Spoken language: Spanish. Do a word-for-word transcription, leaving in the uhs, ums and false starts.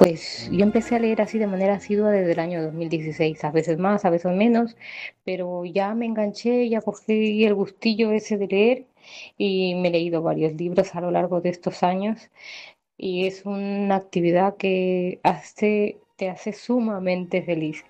Pues yo empecé a leer así de manera asidua desde el año dos mil dieciséis, a veces más, a veces menos, pero ya me enganché, ya cogí el gustillo ese de leer y me he leído varios libros a lo largo de estos años y es una actividad que hace, te hace sumamente feliz.